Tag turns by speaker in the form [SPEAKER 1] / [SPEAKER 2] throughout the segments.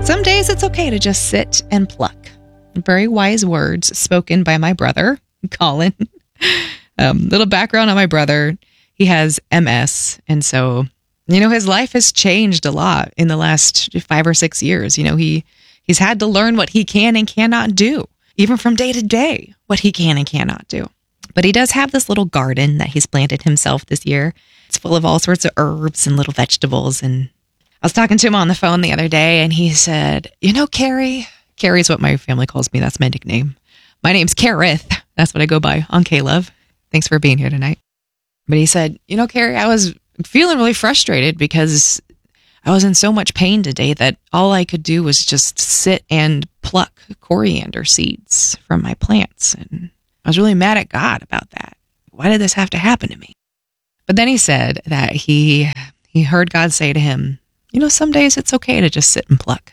[SPEAKER 1] Some days it's okay to just sit and pluck. Very wise words spoken by my brother, Colin. Little background on my brother. He has MS. And so, his life has changed a lot in the last 5 or 6 years. He's had to learn what he can and cannot do, even from day to day, what he can and cannot do. But he does have this little garden that he's planted himself this year. It's full of all sorts of herbs and little vegetables. And I was talking to him on the phone the other day, and he said, Carrie's what my family calls me. That's my nickname. My name's Kareth. That's what I go by on K-Love. Thanks for being here tonight. But he said, Carrie, I was feeling really frustrated because I was in so much pain today that all I could do was just sit and pluck coriander seeds from my plants. And I was really mad at God about that. Why did this have to happen to me? But then he said that he heard God say to him, some days it's okay to just sit and pluck.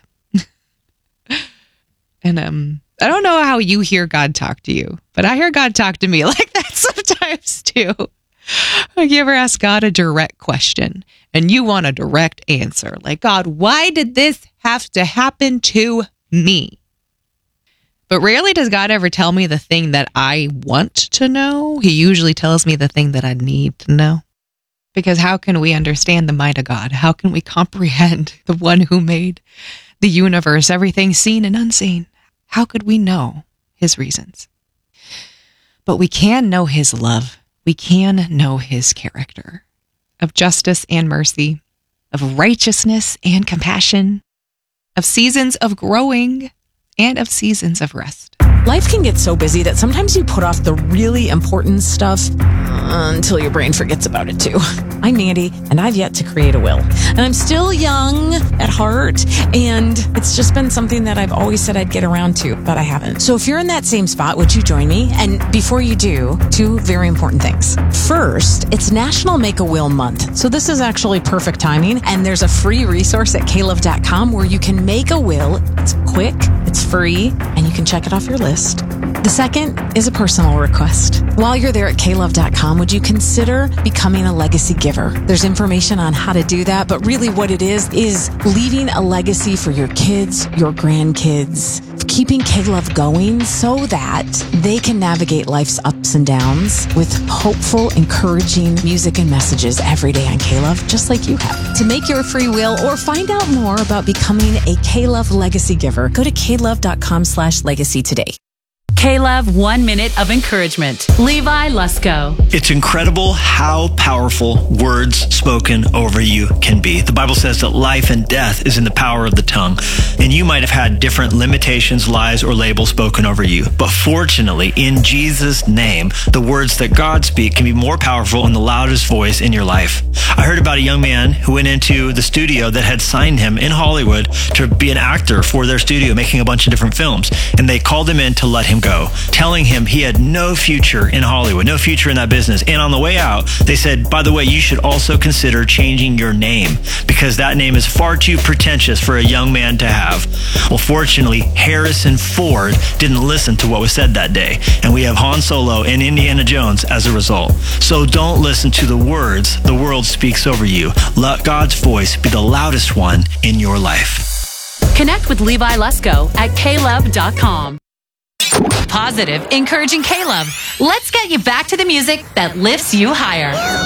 [SPEAKER 1] And I don't know how you hear God talk to you, but I hear God talk to me like that sometimes too. Like, you ever ask God a direct question and you want a direct answer? Like, God, why did this have to happen to me? But rarely does God ever tell me the thing that I want to know. He usually tells me the thing that I need to know. Because how can we understand the mind of God? How can we comprehend the one who made the universe, everything seen and unseen? How could we know his reasons? But we can know his love. We can know his character of justice and mercy, of righteousness and compassion, of seasons of growing and of seasons of rest.
[SPEAKER 2] Life can get so busy that sometimes you put off the really important stuff until your brain forgets about it too. I'm Mandy, and I've yet to create a will. And I'm still young at heart, and it's just been something that I've always said I'd get around to, but I haven't. So if you're in that same spot, would you join me? And before you do, 2 very important things. First, it's National Make a Will Month. So this is actually perfect timing, and there's a free resource at klove.com where you can make a will. It's quick, it's free, and you can check it off your list. The second is a personal request. While you're there at klove.com, would you consider becoming a legacy giver? There's information on how to do that, but really what it is leaving a legacy for your kids, your grandkids, keeping K-Love going so that they can navigate life's ups and downs with hopeful, encouraging music and messages every day on K-Love, just like you have. To make your free will or find out more about becoming a K-Love legacy giver, go to klove.com/legacy today.
[SPEAKER 3] K-Love 1 minute of encouragement. Levi Lusko.
[SPEAKER 4] It's incredible how powerful words spoken over you can be. The Bible says that life and death is in the power of the tongue. And you might have had different limitations, lies, or labels spoken over you. But fortunately, in Jesus' name, the words that God speaks can be more powerful than the loudest voice in your life. I heard about a young man who went into the studio that had signed him in Hollywood to be an actor for their studio, making a bunch of different films. And they called him in to let him go, telling him he had no future in Hollywood, no future in that business. And on the way out, they said, by the way, you should also consider changing your name because that name is far too pretentious for a young man to have. Well, fortunately, Harrison Ford didn't listen to what was said that day. And we have Han Solo and Indiana Jones as a result. So don't listen to the words the world speaks over you. Let God's voice be the loudest one in your life.
[SPEAKER 3] Connect with Levi Lusko at klove.com. Positive, encouraging K-Love. Let's get you back to the music that lifts you higher.